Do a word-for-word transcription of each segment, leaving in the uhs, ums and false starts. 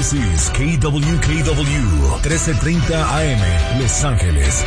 This is K W K W trece treinta A M, Los Ángeles.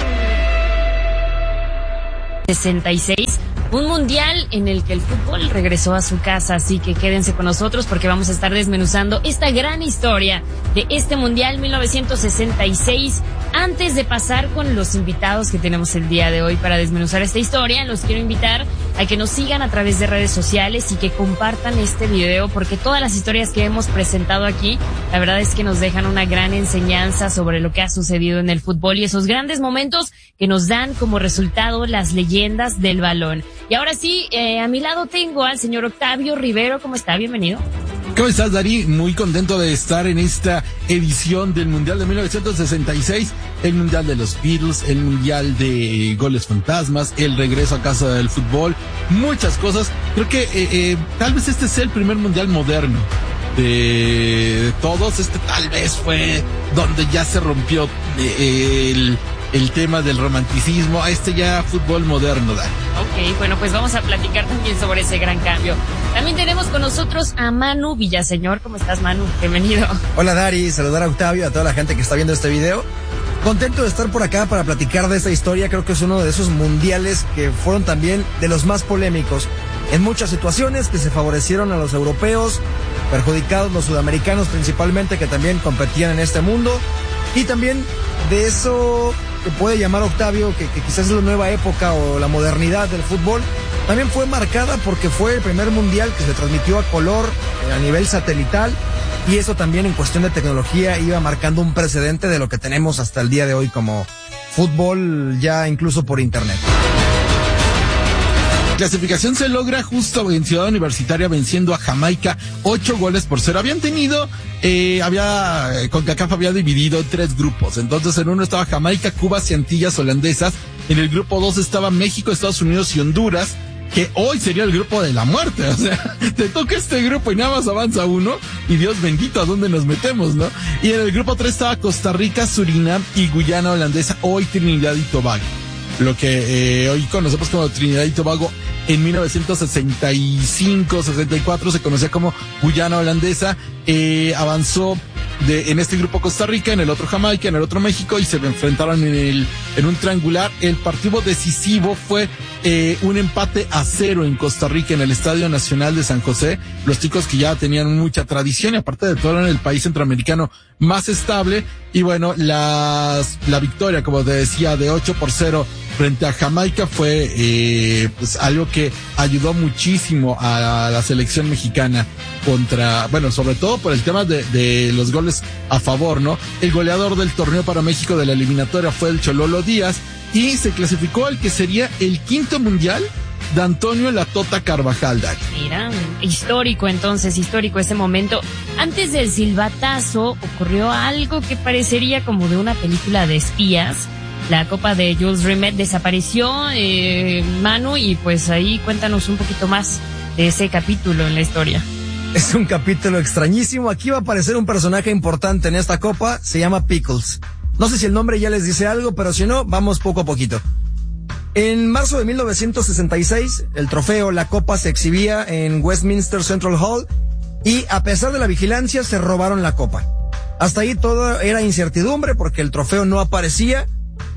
sesenta y seis, un mundial en el que el fútbol regresó a su casa, así que quédense con nosotros porque vamos a estar desmenuzando esta gran historia de este mundial mil novecientos sesenta y seis. Antes de pasar con los invitados que tenemos el día de hoy para desmenuzar esta historia, los quiero invitar a que nos sigan a través de redes sociales y que compartan este video, porque todas las historias que hemos presentado aquí, la verdad es que nos dejan una gran enseñanza sobre lo que ha sucedido en el fútbol y esos grandes momentos que nos dan como resultado las leyendas del balón. Y ahora sí, eh, a mi lado tengo al señor Octavio Rivero. ¿Cómo está? Bienvenido. ¿Cómo estás, Dari? Muy contento de estar en esta edición del Mundial de mil novecientos sesenta y seis, el Mundial de los Beatles, el Mundial de Goles Fantasmas, el regreso a casa del fútbol, muchas cosas. Creo que eh, eh, tal vez este sea el primer Mundial moderno de, de todos. Este tal vez fue donde ya se rompió eh, el... el tema del romanticismo, a este ya fútbol moderno, Dari. Ok, bueno, pues vamos a platicar también sobre ese gran cambio. También tenemos con nosotros a Manu Villaseñor. ¿Cómo estás, Manu? Bienvenido. Hola, Dari, saludar a Octavio, a toda la gente que está viendo este video. Contento de estar por acá para platicar de esta historia. Creo que es uno de esos mundiales que fueron también de los más polémicos en muchas situaciones, que se favorecieron a los europeos, perjudicados los sudamericanos principalmente, que también competían en este mundo, y también de eso que puede llamar Octavio, que, que quizás es la nueva época o la modernidad del fútbol, también fue marcada porque fue el primer mundial que se transmitió a color, eh, a nivel satelital, y eso también en cuestión de tecnología iba marcando un precedente de lo que tenemos hasta el día de hoy como fútbol ya incluso por internet. Clasificación se logra justo en Ciudad Universitaria venciendo a Jamaica ocho goles por cero. Habían tenido, eh, había, CONCACAF había dividido en tres grupos. Entonces en uno estaba Jamaica, Cuba y Antillas Holandesas. En el grupo dos estaba México, Estados Unidos y Honduras, que hoy sería el grupo de la muerte. O sea, te toca este grupo y nada más avanza uno y Dios bendito, ¿a dónde nos metemos, no? Y en el grupo tres estaba Costa Rica, Surinam y Guyana Holandesa, hoy Trinidad y Tobago. Lo que eh, hoy conocemos como Trinidad y Tobago, en mil novecientos sesenta y cinco, sesenta y cuatro se conocía como Guyana Holandesa. Eh, avanzó de, en este grupo Costa Rica, en el otro Jamaica, en el otro México, y se enfrentaron en el en un triangular. El partido decisivo fue eh, un empate a cero en Costa Rica, en el Estadio Nacional de San José. Los chicos que ya tenían mucha tradición y aparte de todo eran el país centroamericano más estable. Y bueno, las, la victoria, como te decía, de ocho por cero frente a Jamaica fue eh, pues algo que ayudó muchísimo a la selección mexicana contra, bueno, sobre todo por el tema de, de los goles a favor, ¿no? El goleador del torneo para México de la eliminatoria fue el Chololo Díaz y se clasificó al que sería el quinto mundial de Antonio La Tota Carvajal, Dari. Mira, histórico entonces, histórico ese momento. Antes del silbatazo ocurrió algo que parecería como de una película de espías. La copa de Jules Rimet desapareció, eh, Manu, y pues ahí cuéntanos un poquito más de ese capítulo en la historia. Es un capítulo extrañísimo. Aquí va a aparecer un personaje importante en esta copa, se llama Pickles. No sé si el nombre ya les dice algo, pero si no, vamos poco a poquito. En marzo de mil novecientos sesenta y seis, el trofeo, la copa, se exhibía en Westminster Central Hall y a pesar de la vigilancia se robaron la copa. Hasta ahí todo era incertidumbre porque el trofeo no aparecía.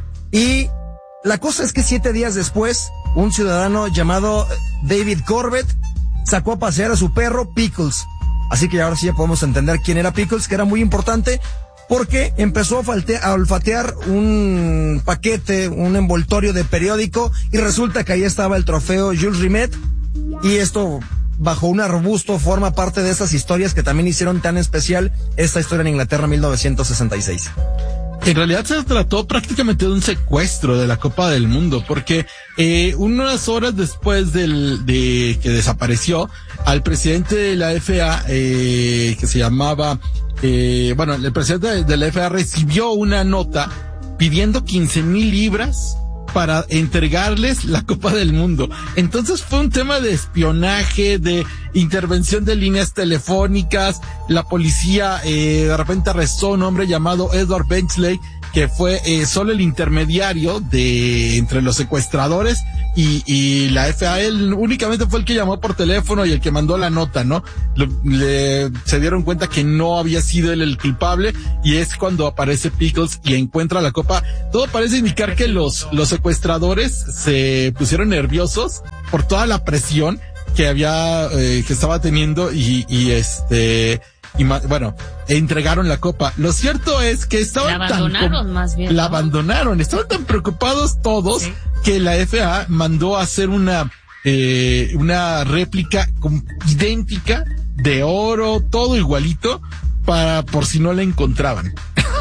Y la cosa es que siete días después, un ciudadano llamado David Corbett sacó a pasear a su perro Pickles. Así que ahora sí ya podemos entender quién era Pickles, que era muy importante porque empezó a, faltear, a olfatear un paquete, un envoltorio de periódico y resulta que ahí estaba el trofeo Jules Rimet y esto, bajo un arbusto, forma parte de esas historias que también hicieron tan especial esta historia en Inglaterra mil novecientos sesenta y seis. En realidad se trató prácticamente de un secuestro de la Copa del Mundo, porque eh, unas horas después del, de que desapareció, al presidente de la F A, eh, que se llamaba, eh, bueno, el presidente de la F A recibió una nota pidiendo quince mil libras para entregarles la Copa del Mundo. Entonces fue un tema de espionaje, de intervención de líneas telefónicas. La policía eh, de repente arrestó a un hombre llamado Edward Benchley, que fue eh, solo el intermediario de entre los secuestradores y, y la F A. Él únicamente fue el que llamó por teléfono y el que mandó la nota, ¿no? Le, le, se dieron cuenta que no había sido él el culpable, y es cuando aparece Pickles y encuentra la copa. Todo parece indicar que los, los secuestradores se pusieron nerviosos por toda la presión que había, eh, que estaba teniendo y, y este, y ma, bueno, entregaron la copa. Lo cierto es que estaban la abandonaron tan, más bien, la ¿no? abandonaron, estaban tan preocupados todos, sí, que la F A mandó a hacer una, eh, una réplica com- idéntica de oro, todo igualito, para, por si no la encontraban.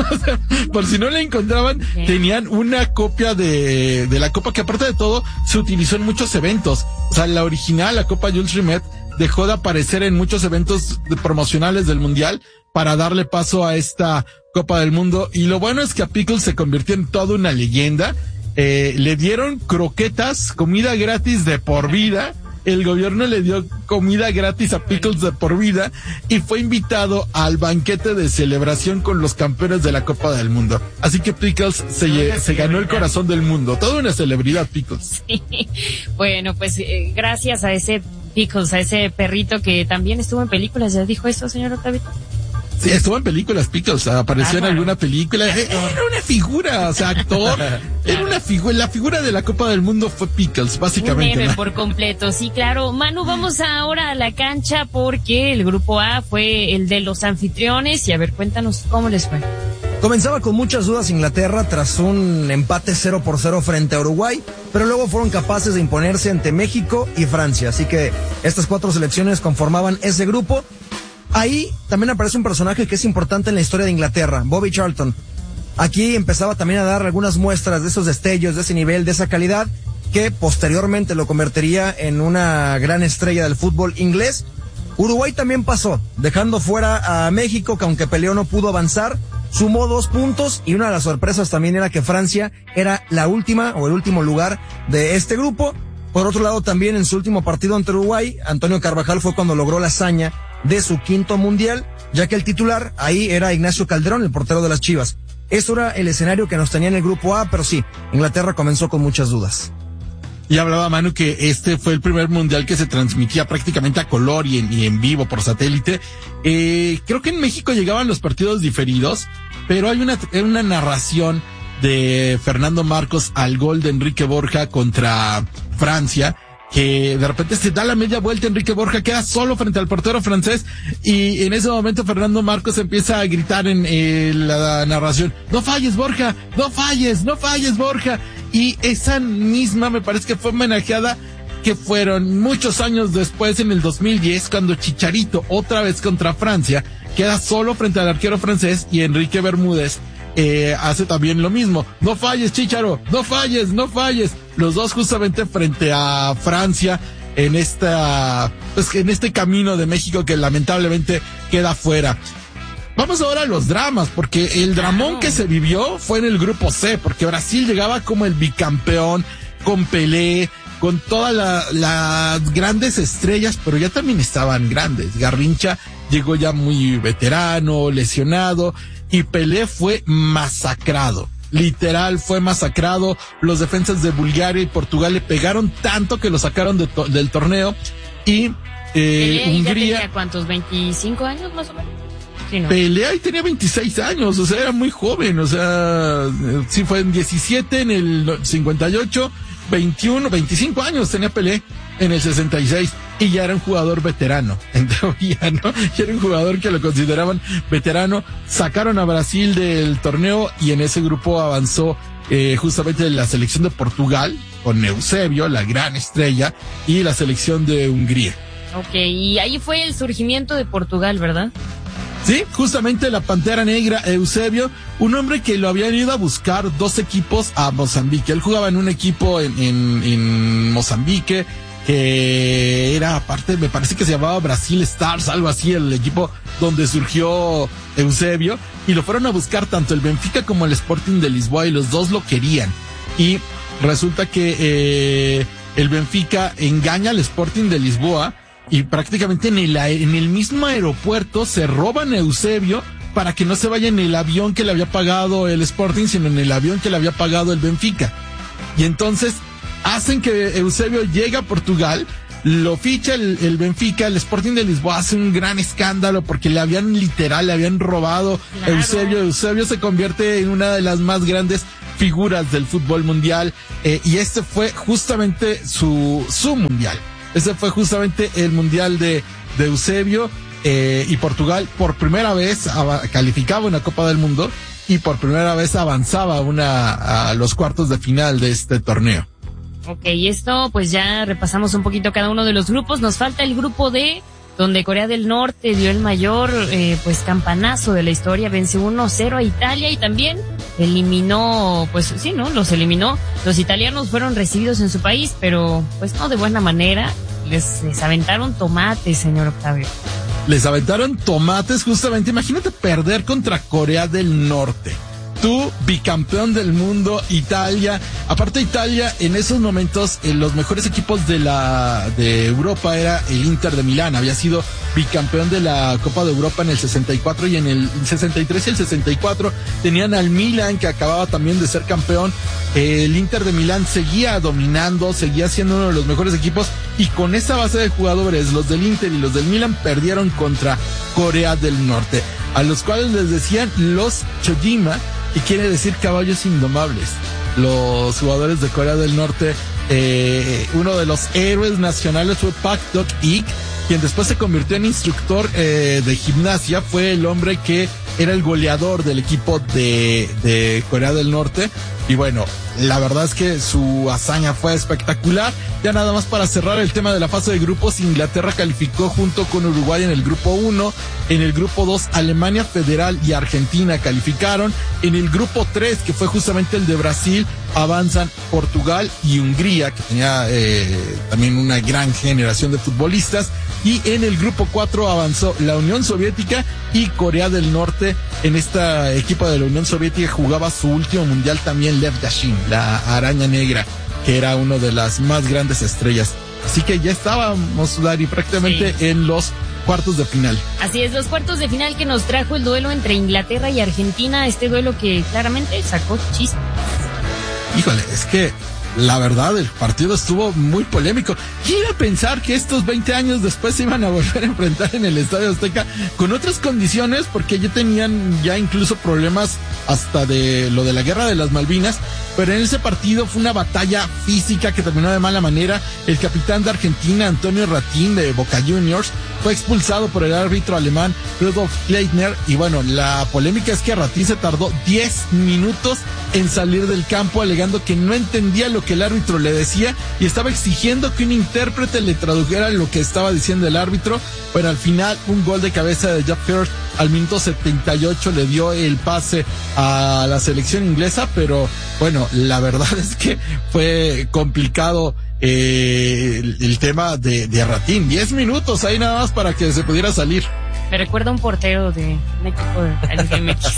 Por si no la encontraban, okay, tenían una copia de, de la copa que, aparte de todo, se utilizó en muchos eventos. O sea, la original, la copa Jules Rimet, dejó de aparecer en muchos eventos promocionales del mundial para darle paso a esta Copa del Mundo. Y lo bueno es que a Pickles se convirtió en toda una leyenda. Eh, le dieron croquetas, comida gratis de por vida. El gobierno le dio comida gratis a Pickles de por vida y fue invitado al banquete de celebración con los campeones de la Copa del Mundo. Así que Pickles se, se ganó el corazón del mundo. Toda una celebridad, Pickles. Sí. Bueno, pues eh, gracias a ese Pickles, a ese perrito que también estuvo en películas. ¿Ya dijo eso, señor Octavio? Sí, estuvo en películas, Pickles, apareció ah, en alguna película, era una figura, o sea, actor, era una figura, la figura de la Copa del Mundo fue Pickles, básicamente. Un héroe por completo, sí, claro. Manu, vamos ahora a la cancha porque el grupo A fue el de los anfitriones y a ver, cuéntanos cómo les fue. Comenzaba con muchas dudas Inglaterra tras un empate cero por cero frente a Uruguay, pero luego fueron capaces de imponerse ante México y Francia, así que estas cuatro selecciones conformaban ese grupo. Ahí también aparece un personaje que es importante en la historia de Inglaterra, Bobby Charlton. Aquí empezaba también a dar algunas muestras de esos destellos, de ese nivel, de esa calidad, que posteriormente lo convertiría en una gran estrella del fútbol inglés. Uruguay también pasó, dejando fuera a México, que aunque peleó no pudo avanzar, sumó dos puntos, y una de las sorpresas también era que Francia era la última o el último lugar de este grupo. Por otro lado, también en su último partido ante Uruguay, Antonio Carvajal fue cuando logró la hazaña de su quinto mundial, ya que el titular ahí era Ignacio Calderón, el portero de las Chivas. Eso era el escenario que nos tenía en el grupo A, pero sí, Inglaterra comenzó con muchas dudas. Y hablaba Manu que este fue el primer mundial que se transmitía prácticamente a color y en, y en vivo por satélite. Eh, creo que en México llegaban los partidos diferidos, pero hay una, una narración de Fernando Marcos al gol de Enrique Borja contra Francia, que de repente se da la media vuelta, Enrique Borja queda solo frente al portero francés, y en ese momento Fernando Marcos empieza a gritar en eh, la narración: no falles, Borja, no falles, no falles, Borja. Y esa misma me parece que fue homenajeada, que fueron muchos años después, en el dos mil diez, cuando Chicharito, otra vez contra Francia, queda solo frente al arquero francés, y Enrique Bermúdez Eh, hace también lo mismo. No falles, Chícharo, no falles, no falles. Los dos justamente frente a Francia en esta, pues en este camino de México que lamentablemente queda fuera. Vamos ahora a los dramas, porque el dramón que se vivió fue en el grupo C, porque Brasil llegaba como el bicampeón, con Pelé, con todas la, las grandes estrellas, pero ya también estaban grandes. Garrincha llegó ya muy veterano, lesionado, y Pelé fue masacrado. Literal, fue masacrado. Los defensas de Bulgaria y Portugal le pegaron tanto que lo sacaron de to- del torneo. Y eh, Pelé Hungría... ya tenía, ¿cuántos? ¿veinticinco años más o menos? Sí, ¿no? Pelé ahí tenía veintiséis años, o sea, era muy joven, o sea, sí fue en diecisiete, en el cincuenta y ocho, veintiuno, veinticinco años tenía Pelé en el sesenta y seis, y ya era un jugador veterano, en teoría, ¿no? Ya era un jugador que lo consideraban veterano. Sacaron a Brasil del torneo y en ese grupo avanzó eh, justamente la selección de Portugal, con Eusebio, la gran estrella, y la selección de Hungría. Ok, y ahí fue el surgimiento de Portugal, ¿verdad? Sí, justamente la Pantera Negra, Eusebio, un hombre que lo habían ido a buscar dos equipos a Mozambique. Él jugaba en un equipo en, en, en Mozambique, que era aparte, me parece que se llamaba Brasil Stars, algo así, el equipo donde surgió Eusebio, y lo fueron a buscar tanto el Benfica como el Sporting de Lisboa, y los dos lo querían. Y resulta que eh, el Benfica engaña al Sporting de Lisboa, y prácticamente en el, en el mismo aeropuerto se roban a Eusebio para que no se vaya en el avión que le había pagado el Sporting, sino en el avión que le había pagado el Benfica. Y entonces hacen que Eusebio llegue a Portugal, lo ficha el, el Benfica, el Sporting de Lisboa hace un gran escándalo porque le habían literal, le habían robado claro. Eusebio. Eusebio se convierte en una de las más grandes figuras del fútbol mundial, eh, y este fue justamente su, su mundial. Ese fue justamente el mundial de, de Eusebio, eh, y Portugal por primera vez ava- calificaba una Copa del Mundo y por primera vez avanzaba una, a los cuartos de final de este torneo. Ok, esto pues ya repasamos un poquito cada uno de los grupos. Nos falta el grupo D, donde Corea del Norte dio el mayor eh, pues campanazo de la historia, vence uno cero a Italia y también eliminó, pues sí, ¿no? Los eliminó. Los italianos fueron recibidos en su país, pero pues no de buena manera. Les, les aventaron tomates, señor Octavio. Les aventaron tomates justamente. Imagínate perder contra Corea del Norte. Tú, bicampeón del mundo, Italia. Aparte Italia, en esos momentos, en los mejores equipos de la de Europa era el Inter de Milán. Había sido bicampeón de la Copa de Europa en el sesenta y cuatro y en el sesenta y tres y el sesenta y cuatro tenían al Milan, que acababa también de ser campeón. El Inter de Milán seguía dominando, seguía siendo uno de los mejores equipos, y con esa base de jugadores, los del Inter y los del Milan perdieron contra Corea del Norte, a los cuales les decían los Chojima, y quiere decir caballos indomables. Los jugadores de Corea del Norte, eh, uno de los héroes nacionales fue Park Dok-ik, quien después se convirtió en instructor eh, de gimnasia. Fue el hombre que era el goleador del equipo de, de Corea del Norte. Y bueno, la verdad es que su hazaña fue espectacular. Ya nada más para cerrar el tema de la fase de grupos, Inglaterra calificó junto con Uruguay en el grupo uno. En el grupo dos, Alemania Federal y Argentina calificaron. En el grupo tres, que fue justamente el de Brasil, avanzan Portugal y Hungría, que tenía eh, también una gran generación de futbolistas. Y en el grupo cuatro avanzó la Unión Soviética y Corea del Norte. En esta equipo de la Unión Soviética jugaba su último mundial también Lev Yashin, la araña negra, que era una de las más grandes estrellas. Así que ya estábamos, Dari, prácticamente sí. en los cuartos de final. Así es, los cuartos de final que nos trajo el duelo entre Inglaterra y Argentina, este duelo que claramente sacó chispas. Híjole, es que la verdad, el partido estuvo muy polémico. ¿Quién iba a pensar que estos veinte años después se iban a volver a enfrentar en el Estadio Azteca con otras condiciones? Porque ya tenían ya incluso problemas hasta de lo de la Guerra de las Malvinas. Pero en ese partido fue una batalla física que terminó de mala manera. El capitán de Argentina, Antonio Ratín, de Boca Juniors, fue expulsado por el árbitro alemán Rudolf Kleitner. Y bueno, la polémica es que Ratín se tardó diez minutos en salir del campo, alegando que no entendía lo que el árbitro le decía y estaba exigiendo que un intérprete le tradujera lo que estaba diciendo el árbitro. Pero al final, un gol de cabeza de Jack Hurst al minuto setenta y ocho le dio el pase a la selección inglesa. Pero bueno, la verdad es que fue complicado eh, el, el tema de, de Ratín. Diez minutos ahí nada más para que se pudiera salir. Me recuerda a un portero de un equipo de L G M X.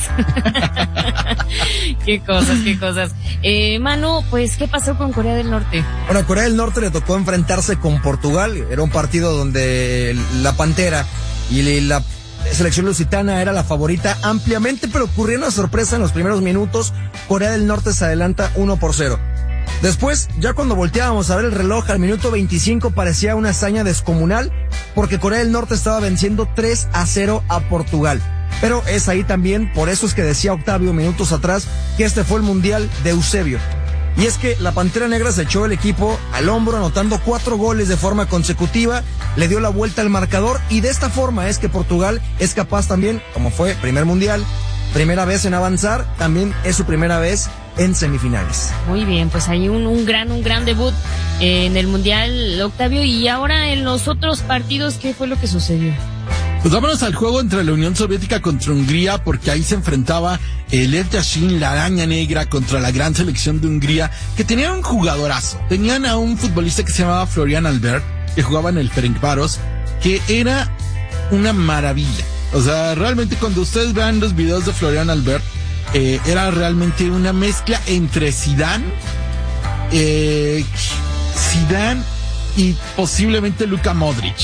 Qué cosas, qué cosas. Eh, Manu, pues, ¿qué pasó con Corea del Norte? Bueno, a Corea del Norte le tocó enfrentarse con Portugal. Era un partido donde la Pantera y la selección lusitana era la favorita ampliamente, pero ocurrió una sorpresa en los primeros minutos. Corea del Norte se adelanta uno por cero. Después, ya cuando volteábamos a ver el reloj, al minuto veinticinco parecía una hazaña descomunal, porque Corea del Norte estaba venciendo tres a cero a Portugal. Pero es ahí también, por eso es que decía Octavio minutos atrás, que este fue el Mundial de Eusebio. Y es que la Pantera Negra se echó el equipo al hombro, anotando cuatro goles de forma consecutiva, le dio la vuelta al marcador, y de esta forma es que Portugal es capaz también, como fue primer Mundial, primera vez en avanzar, también es su primera vez en semifinales. Muy bien, pues hay un, un gran, un gran debut eh, en el Mundial, Octavio. Y ahora en los otros partidos, ¿qué fue lo que sucedió? Pues vámonos al juego entre la Unión Soviética contra Hungría, porque ahí se enfrentaba el Lev Yashin, la araña negra, contra la gran selección de Hungría, que tenía un jugadorazo. Tenían a un futbolista que se llamaba Florian Albert, que jugaba en el Ferencváros, que era una maravilla. O sea, realmente cuando ustedes vean los videos de Florian Albert, eh, era realmente una mezcla entre Zidane, eh, Zidane y posiblemente Luka Modric.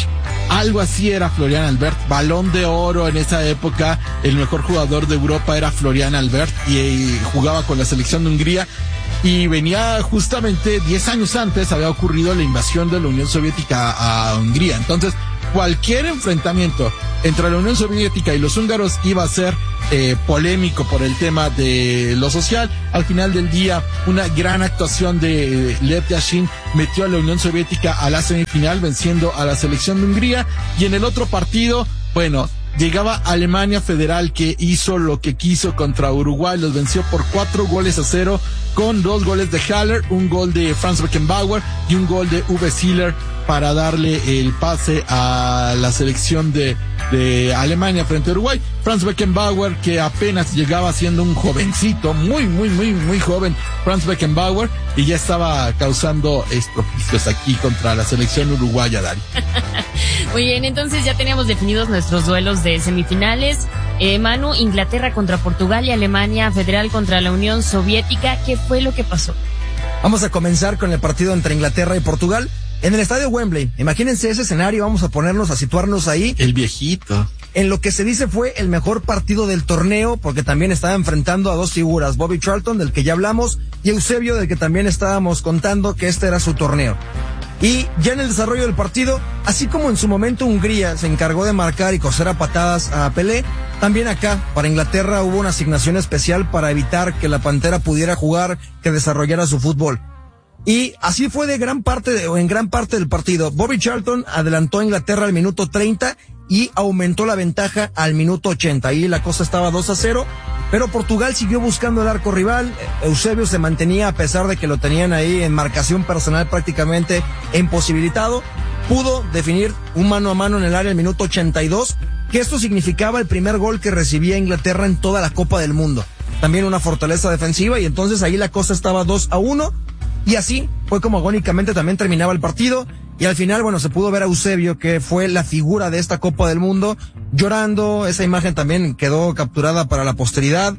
Algo así era Florian Albert, balón de oro en esa época, el mejor jugador de Europa era Florian Albert y, y jugaba con la selección de Hungría. Y venía justamente diez años antes, había ocurrido la invasión de la Unión Soviética a, a Hungría. Entonces, cualquier enfrentamiento entre la Unión Soviética y los húngaros iba a ser eh, polémico por el tema de lo social. Al final del día, una gran actuación de eh, Lev Yashin metió a la Unión Soviética a la semifinal, venciendo a la selección de Hungría. Y en el otro partido, bueno, llegaba Alemania Federal, que hizo lo que quiso contra Uruguay, los venció por cuatro goles a cero, con dos goles de Haller, un gol de Franz Beckenbauer y un gol de Uwe Seeler para darle el pase a la selección de, de Alemania frente a Uruguay. Franz Beckenbauer, que apenas llegaba siendo un jovencito, muy, muy, muy, muy joven, Franz Beckenbauer, y ya estaba causando estropicios aquí contra la selección uruguaya, Dari. Muy bien, entonces ya teníamos definidos nuestros duelos de semifinales. Eh, Manu, Inglaterra contra Portugal y Alemania Federal contra la Unión Soviética. ¿Qué fue lo que pasó? Vamos a comenzar con el partido entre Inglaterra y Portugal en el estadio Wembley. Imagínense ese escenario, vamos a ponernos, a situarnos ahí. El viejito. En lo que se dice fue el mejor partido del torneo, porque también estaba enfrentando a dos figuras, Bobby Charlton, del que ya hablamos, y Eusebio, del que también estábamos contando que este era su torneo. Y ya en el desarrollo del partido, así como en su momento Hungría se encargó de marcar y coser a patadas a Pelé, también acá, para Inglaterra, hubo una asignación especial para evitar que la Pantera pudiera jugar, que desarrollara su fútbol. Y así fue de gran parte, de, o en gran parte del partido. Bobby Charlton adelantó a Inglaterra al minuto treinta y aumentó la ventaja al minuto ochenta. Ahí la cosa estaba dos a cero, pero Portugal siguió buscando el arco rival. Eusebio se mantenía, a pesar de que lo tenían ahí en marcación personal prácticamente imposibilitado. Pudo definir un mano a mano en el área al minuto ochenta y dos, que esto significaba el primer gol que recibía Inglaterra en toda la Copa del Mundo. También una fortaleza defensiva, y entonces ahí la cosa estaba dos a uno. Y así fue como agónicamente también terminaba el partido. Y al final, bueno, se pudo ver a Eusebio, que fue la figura de esta Copa del Mundo, llorando. Esa imagen también quedó capturada para la posteridad.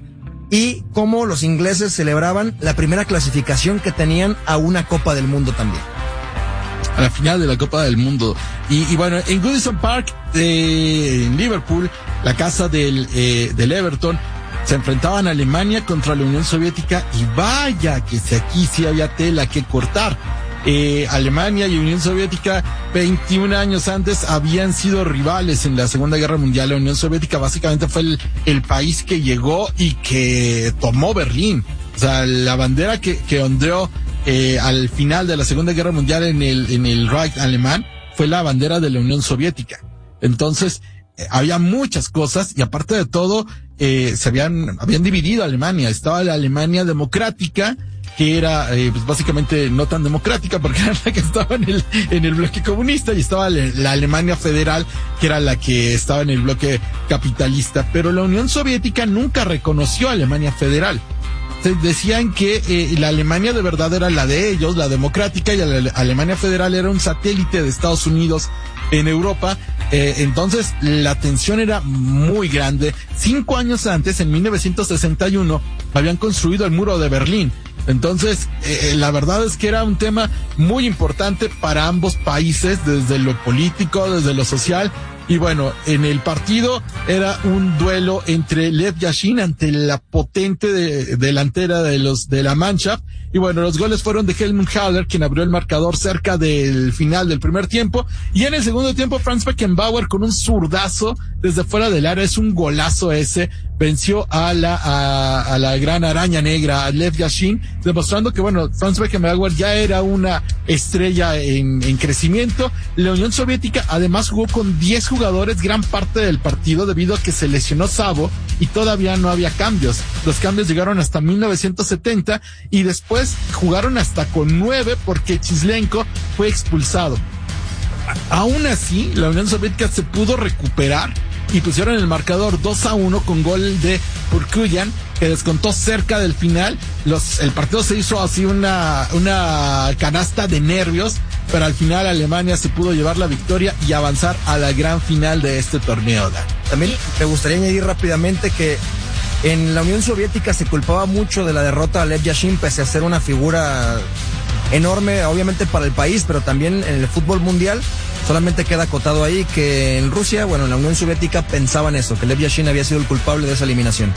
Y cómo los ingleses celebraban la primera clasificación que tenían a una Copa del Mundo también. A la final de la Copa del Mundo. Y, y bueno, en Goodison Park, eh, en Liverpool, la casa del, eh, del Everton, se enfrentaban a Alemania contra la Unión Soviética, y vaya que si aquí sí había tela que cortar. Eh, Alemania y Unión Soviética, veintiún años antes, habían sido rivales en la Segunda Guerra Mundial. La Unión Soviética básicamente fue el, el país que llegó y que tomó Berlín. O sea, la bandera que, que ondeó eh, al final de la Segunda Guerra Mundial en el, en el Reich alemán fue la bandera de la Unión Soviética. Entonces, eh, había muchas cosas, y aparte de todo, eh, se habían, habían dividido Alemania. Estaba la Alemania democrática, que era eh, pues básicamente no tan democrática, porque era la que estaba en el, en el bloque comunista, y estaba la, la Alemania federal, que era la que estaba en el bloque capitalista. Pero la Unión Soviética nunca reconoció a Alemania federal. Se decían que eh, la Alemania de verdad era la de ellos, la democrática, y la Alemania federal era un satélite de Estados Unidos en Europa. Eh, entonces la tensión era muy grande. Cinco años antes, en mil novecientos sesenta y uno, habían construido el muro de Berlín. Entonces, eh, la verdad es que era un tema muy importante para ambos países, desde lo político, desde lo social. Y bueno, en el partido era un duelo entre Lev Yashin ante la potente de, delantera de los de la Mannschaft. Y bueno, los goles fueron de Helmut Haller, quien abrió el marcador cerca del final del primer tiempo. Y en el segundo tiempo, Franz Beckenbauer, con un zurdazo desde fuera del área, es un golazo ese, venció a la a, a la gran araña negra, a Lev Yashin, demostrando que bueno, Franz Beckenbauer ya era una estrella en, en crecimiento. La Unión Soviética además jugó con diez jugadores gran parte del partido, debido a que se lesionó Savo y todavía no había cambios. Los cambios llegaron hasta mil novecientos setenta, y después jugaron hasta con nueve porque Chislenko fue expulsado. A, aún así, la Unión Soviética se pudo recuperar y pusieron el marcador dos a uno con gol de Purkuyan, que descontó cerca del final. Los, el partido se hizo así una, una canasta de nervios, pero al final Alemania se pudo llevar la victoria y avanzar a la gran final de este torneo. También me gustaría añadir rápidamente que en la Unión Soviética se culpaba mucho de la derrota a Lev Yashin, pese a ser una figura enorme, obviamente para el país, pero también en el fútbol mundial. Solamente queda acotado ahí que en Rusia, bueno, en la Unión Soviética pensaban eso, que Lev Yashin había sido el culpable de esa eliminación.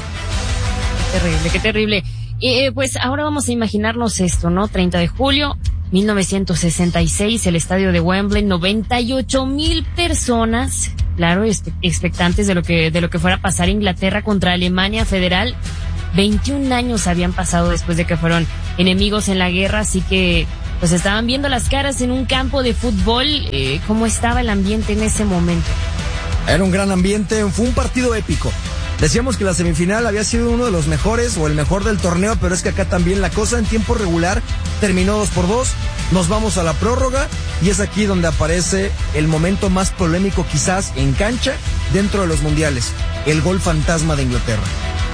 Qué terrible, qué terrible. Eh, pues ahora vamos a imaginarnos esto, ¿no? treinta de julio, mil novecientos sesenta y seis, el estadio de Wembley, noventa y ocho mil personas, claro, expectantes de lo que, de lo que fuera a pasar Inglaterra contra Alemania Federal. veintiún años habían pasado después de que fueron enemigos en la guerra, así que pues estaban viendo las caras en un campo de fútbol. Eh, ¿Cómo estaba el ambiente en ese momento? Era un gran ambiente, fue un partido épico. Decíamos que la semifinal había sido uno de los mejores o el mejor del torneo, pero es que acá también la cosa en tiempo regular terminó dos por dos. Nos vamos a la prórroga y es aquí donde aparece el momento más polémico quizás en cancha dentro de los mundiales, el gol fantasma de Inglaterra.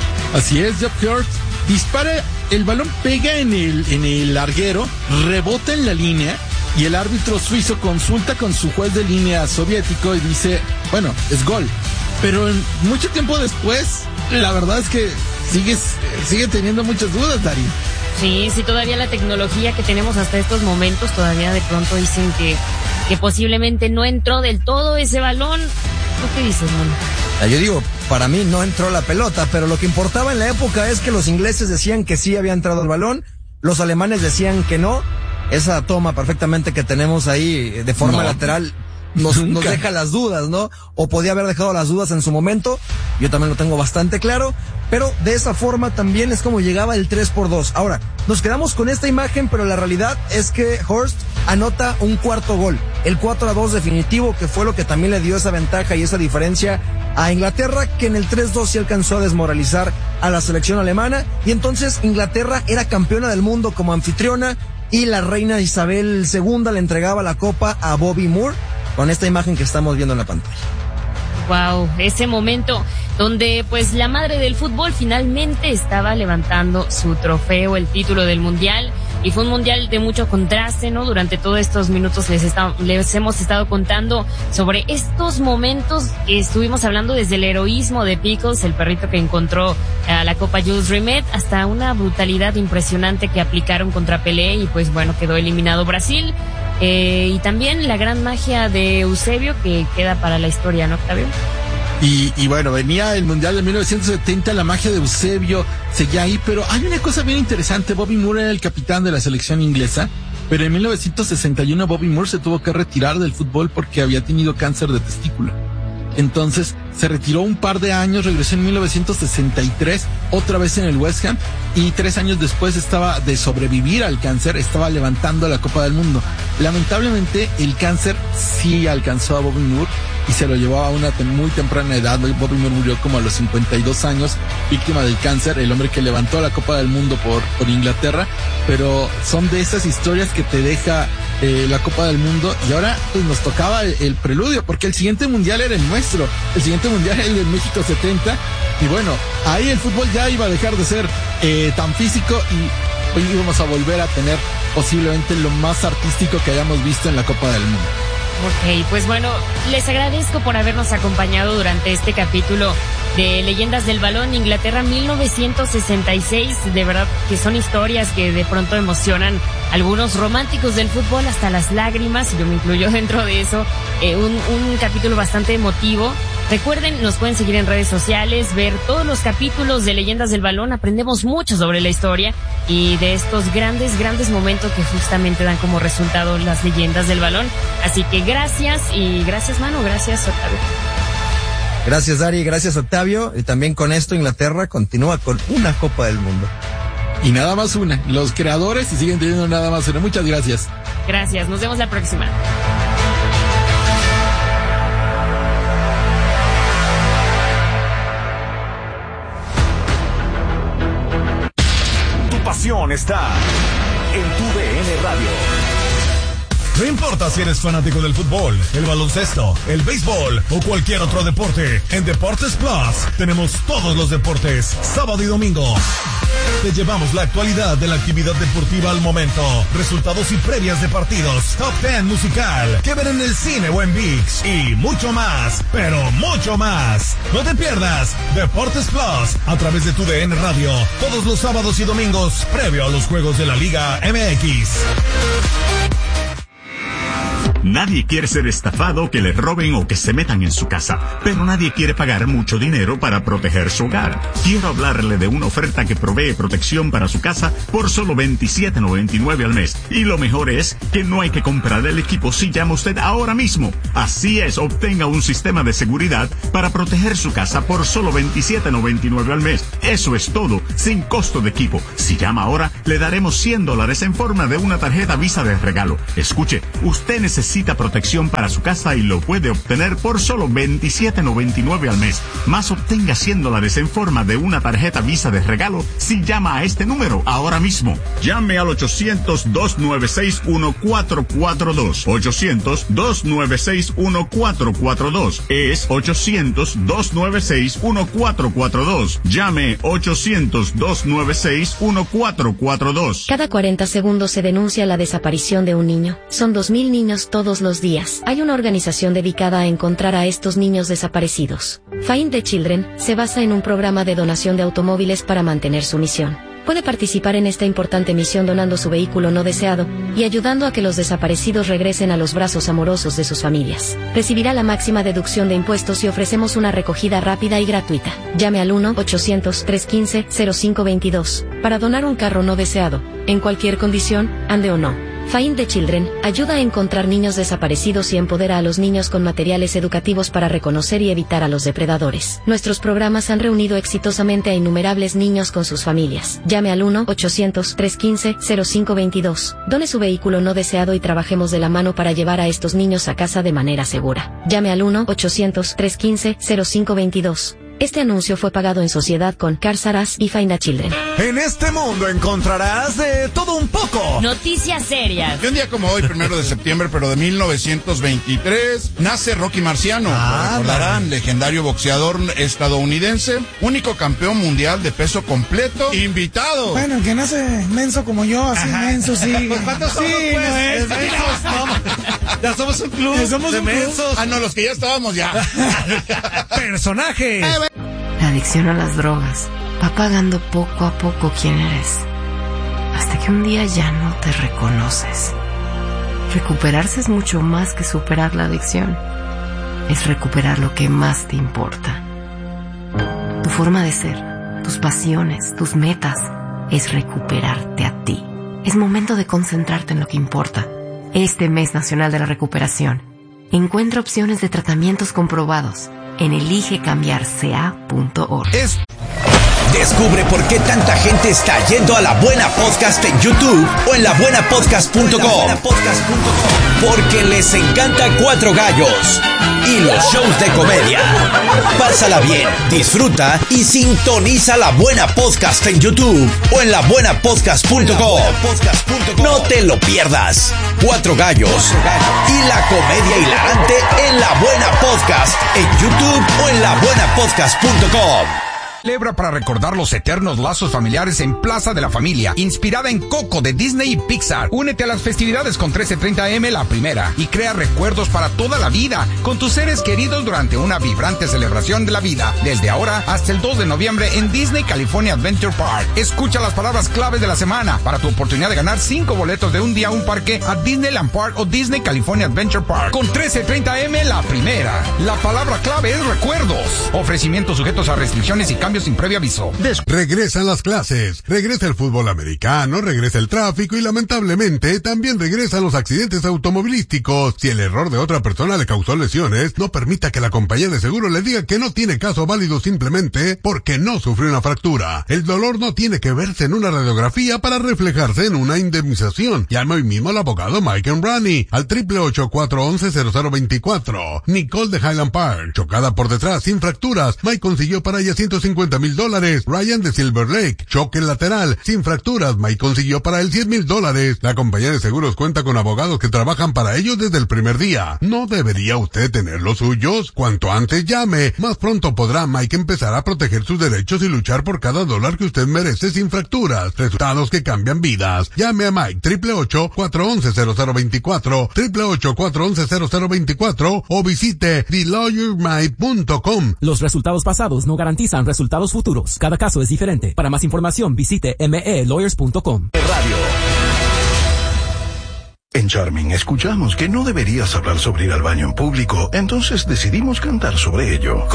Así es, Job Hurt dispara, el balón pega en el, en el larguero, rebota en la línea y el árbitro suizo consulta con su juez de línea soviético y dice, bueno, es gol. Pero mucho tiempo después, la verdad es que sigues, sigue teniendo muchas dudas, Dari. Sí, sí, todavía la tecnología que tenemos hasta estos momentos, todavía de pronto dicen que, que posiblemente no entró del todo ese balón. ¿Tú qué dices, Mono? Yo digo, para mí no entró la pelota, pero lo que importaba en la época es que los ingleses decían que sí había entrado el balón, los alemanes decían que no. Esa toma perfectamente que tenemos ahí de forma no. lateral nos, nos deja las dudas, ¿no? O podía haber dejado las dudas en su momento, yo también lo tengo bastante claro, pero de esa forma también es como llegaba el tres por dos. Ahora, nos quedamos con esta imagen, pero la realidad es que Hurst anota un cuarto gol, el cuatro a dos definitivo, que fue lo que también le dio esa ventaja y esa diferencia a Inglaterra, que en el tres dos sí alcanzó a desmoralizar a la selección alemana, y entonces Inglaterra era campeona del mundo como anfitriona, y la reina Isabel segunda le entregaba la copa a Bobby Moore, con esta imagen que estamos viendo en la pantalla. Wow, ese momento donde pues la madre del fútbol finalmente estaba levantando su trofeo, el título del mundial, y fue un mundial de mucho contraste, ¿no? Durante todos estos minutos les, está, les hemos estado contando sobre estos momentos que estuvimos hablando, desde el heroísmo de Pickles, el perrito que encontró a la Copa Jules Rimet, hasta una brutalidad impresionante que aplicaron contra Pelé y pues bueno, quedó eliminado Brasil. Eh, y también la gran magia de Eusebio, que queda para la historia, ¿no, Octavio? Y, y bueno, venía el Mundial de mil novecientos setenta, la magia de Eusebio seguía ahí, pero hay una cosa bien interesante. Bobby Moore era el capitán de la selección inglesa, pero en mil novecientos sesenta y uno Bobby Moore se tuvo que retirar del fútbol porque había tenido cáncer de testículo. Entonces se retiró un par de años, regresó en mil novecientos sesenta y tres, otra vez en el West Ham, y tres años después estaba de sobrevivir al cáncer, estaba levantando la Copa del Mundo. Lamentablemente el cáncer sí alcanzó a Bobby Moore y se lo llevó a una muy temprana edad. Bobby Moore murió como a los cincuenta y dos años, víctima del cáncer, el hombre que levantó la Copa del Mundo por, por Inglaterra, pero son de esas historias que te deja eh, la Copa del Mundo. Y ahora pues nos tocaba el, el preludio, porque el siguiente mundial era el nuestro, el siguiente mundial era el de México setenta, y bueno, ahí el fútbol ya iba a dejar de ser eh, tan físico y hoy íbamos a volver a tener posiblemente lo más artístico que hayamos visto en la Copa del Mundo. Ok, pues bueno, les agradezco por habernos acompañado durante este capítulo de Leyendas del Balón, Inglaterra mil novecientos sesenta y seis. De verdad que son historias que de pronto emocionan a algunos románticos del fútbol hasta las lágrimas, y yo me incluyo dentro de eso. Eh, un, un capítulo bastante emotivo. Recuerden, nos pueden seguir en redes sociales, ver todos los capítulos de Leyendas del Balón. Aprendemos mucho sobre la historia y de estos grandes, grandes momentos que justamente dan como resultado las Leyendas del Balón. Así que gracias, y gracias, Manu, gracias, Octavio. Gracias, Dari, gracias, Octavio. Y también con esto Inglaterra continúa con una Copa del Mundo. Y nada más una. Los creadores y siguen teniendo nada más una. Muchas gracias. Gracias, nos vemos la próxima. Pasión está en tu D N Radio. No importa si eres fanático del fútbol, el baloncesto, el béisbol o cualquier otro deporte, en Deportes Plus tenemos todos los deportes, sábado y domingo. Te llevamos la actualidad de la actividad deportiva al momento, resultados y previas de partidos, top diez musical, que ver en el cine o en ViX, y mucho más, pero mucho más. No te pierdas Deportes Plus a través de tu D N Radio, todos los sábados y domingos, previo a los juegos de la Liga M X. Nadie quiere ser estafado, que le roben o que se metan en su casa, pero nadie quiere pagar mucho dinero para proteger su hogar. Quiero hablarle de una oferta que provee protección para su casa por solo veintisiete noventa y nueve al mes. Y lo mejor es que no hay que comprar el equipo si llama usted ahora mismo. Así es, obtenga un sistema de seguridad para proteger su casa por solo veintisiete noventa y nueve al mes. Eso es todo, sin costo de equipo. Si llama ahora, le daremos cien dólares en forma de una tarjeta Visa de regalo. Escuche, usted necesita protección para su casa y lo puede obtener por solo veintisiete noventa y nueve al mes. Más, obtenga cien dólares en forma de una tarjeta Visa de regalo si llama a este número ahora mismo. Llame al ochocientos, dos nueve seis, uno cuatro cuatro dos. ochocientos, dos nueve seis, uno cuatro cuatro dos. Es ochocientos, dos nueve seis, uno cuatro cuatro dos. Llame ochocientos, dos nueve seis, uno cuatro cuatro dos. Cada cuarenta segundos se denuncia la desaparición de un niño. Son dos mil niños todos los días. Hay una organización dedicada a encontrar a estos niños desaparecidos. Find the Children se basa en un programa de donación de automóviles para mantener su misión. Puede participar en esta importante misión donando su vehículo no deseado y ayudando a que los desaparecidos regresen a los brazos amorosos de sus familias. Recibirá la máxima deducción de impuestos y ofrecemos una recogida rápida y gratuita. Llame al uno ochocientos, trescientos quince, cero cinco veintidós para donar un carro no deseado, en cualquier condición, ande o no. Find the Children ayuda a encontrar niños desaparecidos y empodera a los niños con materiales educativos para reconocer y evitar a los depredadores. Nuestros programas han reunido exitosamente a innumerables niños con sus familias. Llame al uno ochocientos, trescientos quince, cero cinco veintidós. Done su vehículo no deseado y trabajemos de la mano para llevar a estos niños a casa de manera segura. Llame al uno ochocientos, trescientos quince, cero cinco veintidós. Este anuncio fue pagado en sociedad con Cars R Us y Find a Children. En este mundo encontrarás de todo un poco. Noticias serias. Y un día como hoy, primero de septiembre, pero de mil novecientos veintitrés, nace Rocky Marciano. Ah, lo recordarán, vale. legendario boxeador estadounidense, único campeón mundial de peso completo. Invitado. Bueno, el que nace menso como yo, así Ajá. menso, sí. ¿Cuántos somos, Sí, pues? no es. Mensos, no. Ya somos un club Ya somos de un club. mensos. Ah, no, los que ya estábamos ya. Personajes. La adicción a las drogas va pagando poco a poco quién eres, hasta que un día ya no te reconoces. Recuperarse es mucho más que superar la adicción. Es recuperar lo que más te importa. Tu forma de ser, tus pasiones, tus metas, es recuperarte a ti. Es momento de concentrarte en lo que importa. Este mes nacional de la recuperación, encuentra opciones de tratamientos comprobados en elige cambiar c a punto org. Es... Descubre por qué tanta gente está yendo a La Buena Podcast en YouTube o en la buena podcast punto com. Porque les encanta Cuatro Gallos y los shows de comedia. Pásala bien, disfruta y sintoniza La Buena Podcast en YouTube o en la buena podcast punto com. No te lo pierdas. Cuatro Gallos y la comedia hilarante en La Buena Podcast en YouTube o en la buena podcast punto com. Celebra para recordar los eternos lazos familiares en Plaza de la Familia, inspirada en Coco de Disney y Pixar. Únete a las festividades con trece treinta eme la primera y crea recuerdos para toda la vida con tus seres queridos durante una vibrante celebración de la vida desde ahora hasta el dos de noviembre en Disney California Adventure Park. Escucha las palabras claves de la semana para tu oportunidad de ganar cinco boletos de un día a un parque a Disneyland Park o Disney California Adventure Park con trece treinta eme la primera. La palabra clave es recuerdos. Ofrecimientos sujetos a restricciones y cambios sin previo aviso. Regresan las clases, regresa el fútbol americano, regresa el tráfico y lamentablemente también regresan los accidentes automovilísticos. Si el error de otra persona le causó lesiones, no permita que la compañía de seguro le diga que no tiene caso válido simplemente porque no sufrió una fractura. El dolor no tiene que verse en una radiografía para reflejarse en una indemnización. Llama hoy mismo al abogado Mike Embrani al triple ocho, cuatro once, cero cero veinticuatro. Nicole de Highland Park, chocada por detrás sin fracturas. Mike consiguió para ella ciento cincuenta mil dólares. Ryan de Silver Lake, choque lateral sin fracturas. Mike consiguió para él cien mil dólares. La compañía de seguros cuenta con abogados que trabajan para ellos desde el primer día. ¿No debería usted tener los suyos? Cuanto antes llame, más pronto podrá Mike empezar a proteger sus derechos y luchar por cada dólar que usted merece sin fracturas. Resultados que cambian vidas. Llame a Mike triple ocho, cuatro once, cero cero veinticuatro, triple ocho, cuatro once, cero cero veinticuatro o visite the lawyer mike punto com. Los resultados pasados no garantizan resultados futuros. Cada caso es diferente. Para más información visite m e lawyers punto com. Radio. En Charming escuchamos que no deberías hablar sobre ir al baño en público, entonces decidimos cantar sobre ello.